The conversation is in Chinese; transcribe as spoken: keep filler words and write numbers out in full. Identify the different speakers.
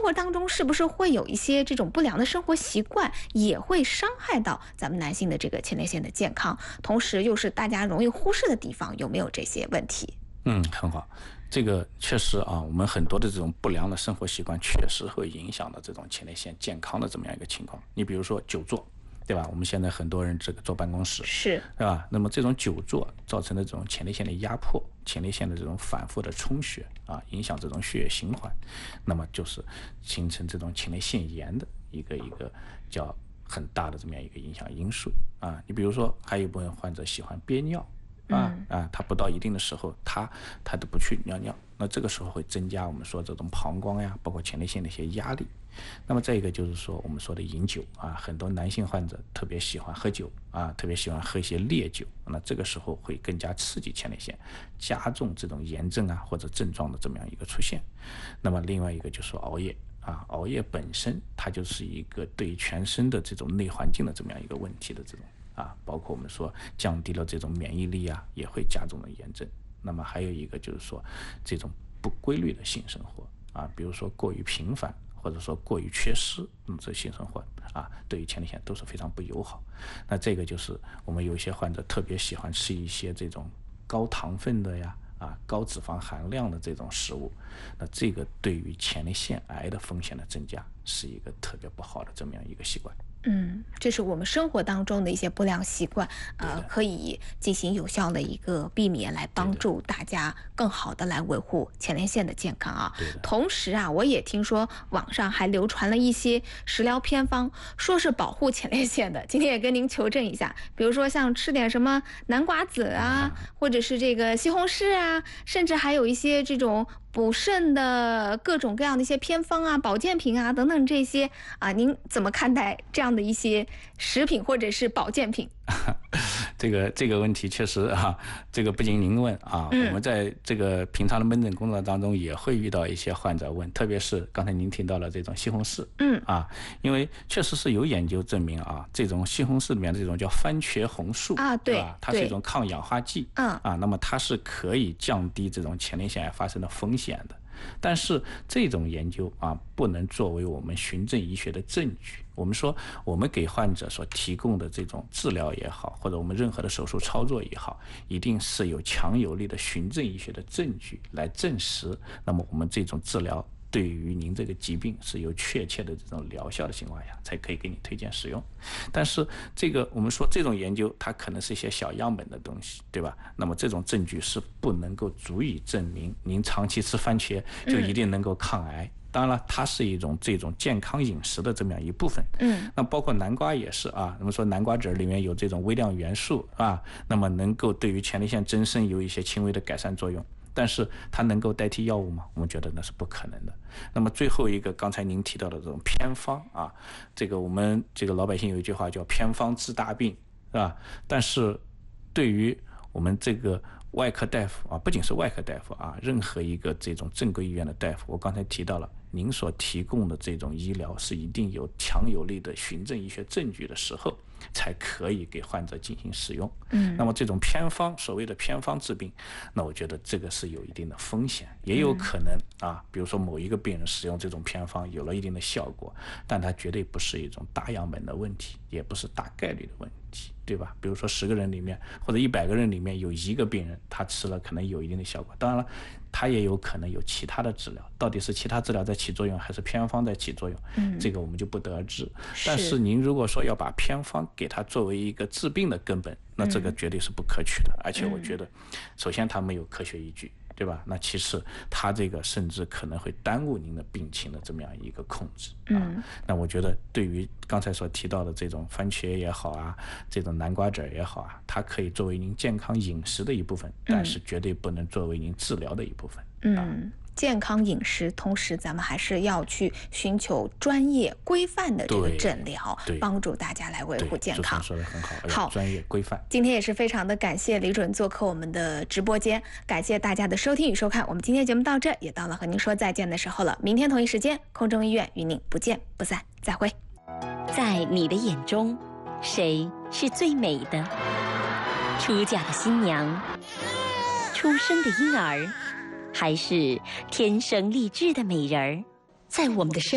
Speaker 1: 活当中是不是会有一些这种不良的生活习惯，也会伤害到咱们男性的这个前列腺的健康，同时又是大家容易忽视的地方，有没有这些问题？
Speaker 2: 嗯，很好。这个确实啊，我们很多的这种不良的生活习惯确实会影响到这种前列腺健康的这么样一个情况。你比如说久坐，对吧？我们现在很多人这个坐办公室，
Speaker 1: 是，
Speaker 2: 对吧？那么这种久坐造成的这种前列腺的压迫，前列腺的这种反复的充血啊，影响这种血液循环，那么就是形成这种前列腺炎的一个一个叫很大的这么样一个影响因素啊。你比如说，还有一部分患者喜欢憋尿。啊啊，他不到一定的时候，他他都不去尿尿，那这个时候会增加我们说这种膀胱呀，包括前列腺的一些压力。那么再一个就是说，我们说的饮酒啊，很多男性患者特别喜欢喝酒啊，特别喜欢喝一些烈酒，那这个时候会更加刺激前列腺，加重这种炎症啊或者症状的这么样一个出现。那么另外一个就是说熬夜。啊，熬夜本身它就是一个对全身的这种内环境的这么样一个问题的这种啊，包括我们说降低了这种免疫力啊，也会加重了炎症。那么还有一个就是说这种不规律的性生活啊，比如说过于频繁或者说过于缺失，那么这性生活啊，对于前列腺都是非常不友好。那这个就是我们有一些患者特别喜欢吃一些这种高糖分的呀。啊，高脂肪含量的这种食物，那这个对于前列腺癌的风险的增加是一个特别不好的这么样一个习惯。
Speaker 1: 嗯，这是我们生活当中的一些不良习惯，呃，可以进行有效的一个避免，来帮助大家更好的来维护前列腺的健康啊。同时啊，我也听说网上还流传了一些食疗偏方，说是保护前列腺的。今天也跟您求证一下，比如说像吃点什么南瓜子啊，或者是这个西红柿啊，甚至还有一些这种补肾的各种各样的一些偏方啊、保健品啊等等这些啊，您怎么看待这样的一些食品或者是保健品？
Speaker 2: 这个这个问题确实啊，这个不仅您问啊，嗯、我们在这个平常的门诊工作当中也会遇到一些患者问，特别是刚才您提到了这种西红柿，嗯啊，因为确实是有研究证明啊，这种西红柿里面的这种叫番茄红素
Speaker 1: 啊，对，
Speaker 2: 啊，它是一种抗氧化剂，嗯啊，那么它是可以降低这种前列腺癌发生的风险的。但是这种研究啊，不能作为我们循证医学的证据。我们说，我们给患者所提供的这种治疗也好，或者我们任何的手术操作也好，一定是有强有力的循证医学的证据来证实，那么我们这种治疗对于您这个疾病是有确切的这种疗效的情况下，才可以给你推荐使用。但是这个我们说这种研究，它可能是一些小样本的东西，对吧？那么这种证据是不能够足以证明您长期吃番茄就一定能够抗癌。嗯，当然了，它是一种这种健康饮食的这么样一部分。嗯，那包括南瓜也是啊。那么说南瓜籽里面有这种微量元素啊，那么能够对于前列腺增生有一些轻微的改善作用。但是它能够代替药物吗？我们觉得那是不可能的。那么最后一个，刚才您提到的这种偏方啊，这个我们这个老百姓有一句话叫偏方治大病，是吧？但是对于我们这个外科大夫啊，不仅是外科大夫啊，任何一个这种正规医院的大夫，我刚才提到了，您所提供的这种医疗是一定有强有力的循证医学证据的时候，才可以给患者进行使用。嗯，那么这种偏方，所谓的偏方治病，那我觉得这个是有一定的风险，也有可能啊，比如说某一个病人使用这种偏方有了一定的效果，但它绝对不是一种大样本的问题，也不是大概率的问题，对吧？比如说十个人里面或者一百个人里面有一个病人他吃了可能有一定的效果，当然了，他也有可能有其他的治疗，到底是其他治疗在起作用还是偏方在起作用，嗯，这个我们就不得而知。但是您如果说要把偏方给它作为一个治病的根本，那这个绝对是不可取的，嗯，而且我觉得首先它没有科学依据，对吧？那其次它这个甚至可能会耽误您的病情的这么样一个控制，啊，嗯，那我觉得对于刚才所提到的这种番茄也好啊，这种南瓜籽也好啊，它可以作为您健康饮食的一部分，但是绝对不能作为您治疗的一部分。
Speaker 1: 嗯，啊，健康饮食，同时咱们还是要去寻求专业规范的这个诊疗，帮助大家来维护健康。
Speaker 2: 说得很好，好，专业规范。
Speaker 1: 今天也是非常的感谢李准做客我们的直播间，感谢大家的收听与收看。我们今天节目到这，也到了和您说再见的时候了。明天同一时间，空中医院与您不见不散，再会。
Speaker 3: 在你的眼中，谁是最美的？出嫁的新娘，出生的婴儿，还是天生丽质的美人儿？在我们的生